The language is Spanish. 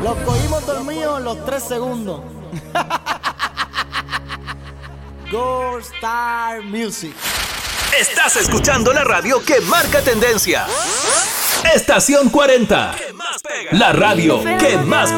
Los cogimos dormidos en los 3 segundos. Gold Star Music. Estás escuchando la radio que marca tendencia. Estación 40. La radio que más